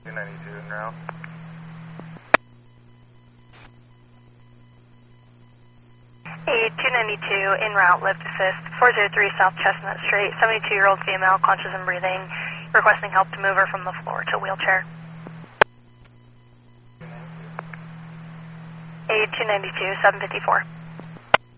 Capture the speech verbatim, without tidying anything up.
two ninety-two en route. A two ninety-two en route, lift assist, four oh three South Chestnut Street, seventy-two-year-old female, conscious and breathing, requesting help to move her from the floor to a wheelchair. A two ninety-two, seven fifty-four.